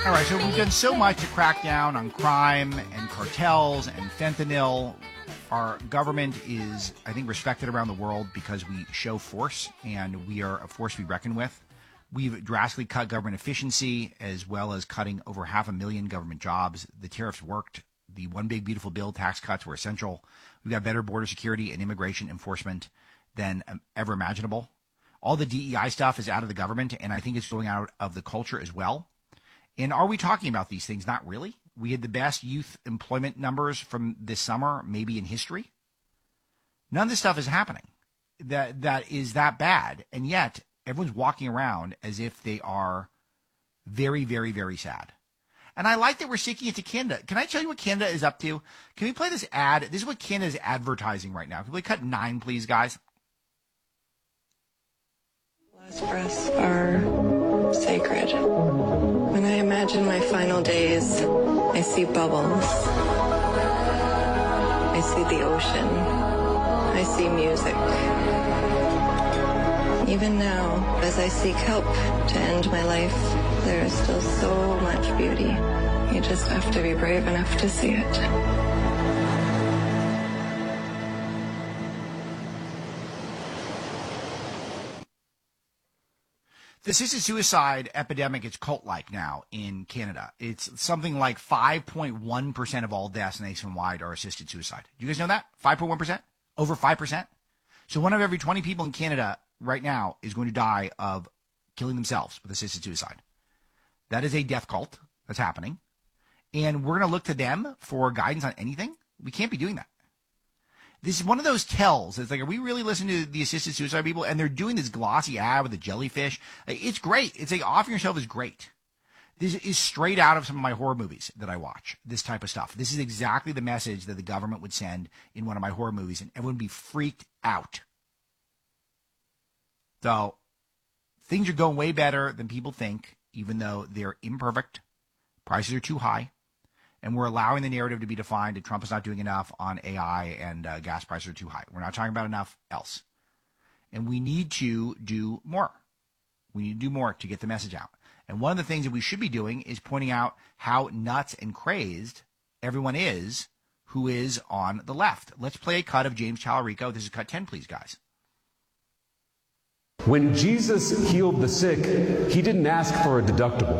All right, so we've done so much to crack down on crime and cartels and fentanyl. Our government is, I think, respected around the world because we show force, and we are a force to be reckoned with. We've drastically cut government efficiency, as well as cutting over 500,000 government jobs. The tariffs worked. The One Big Beautiful Bill tax cuts were essential. We've got better border security and immigration enforcement than ever imaginable. All the DEI stuff is out of the government, and I think it's going out of the culture as well. And are we talking about these things? Not really. We had the best youth employment numbers from this summer, maybe in history. None of this stuff is happening. That is that bad. And yet, everyone's walking around as if they are very, very, very sad. And I like that we're seeking it to Canada. Can I tell you what Canada is up to? Can we play this ad? This is what Canada is advertising right now. Can we cut 9, please, guys? Lives for us are sacred. When I imagine my final days, I see bubbles. I see the ocean. I see music. Even now, as I seek help to end my life, there is still so much beauty. You just have to be brave enough to see it. The assisted suicide epidemic is cult-like now in Canada. It's something like 5.1% of all deaths nationwide are assisted suicide. Do you guys know that? 5.1%? Over 5%? So one of every 20 people in Canada right now is going to die of killing themselves with assisted suicide. That is a death cult that's happening. And we're going to look to them for guidance on anything? We can't be doing that. This is one of those tells. It's like, are we really listening to the assisted suicide people? And they're doing this glossy ad with the jellyfish. It's great. It's like offering yourself is great. This is straight out of some of my horror movies that I watch, this type of stuff. This is exactly the message that the government would send in one of my horror movies, and everyone would be freaked out. So things are going way better than people think, even though they're imperfect. Prices are too high. And we're allowing the narrative to be defined that Trump is not doing enough on AI and gas prices are too high. We're not talking about enough else. And we need to do more. We need to do more to get the message out. And one of the things that we should be doing is pointing out how nuts and crazed everyone is who is on the left. Let's play a cut of James Tallarico. This is cut 10, please, guys. When Jesus healed the sick, he didn't ask for a deductible.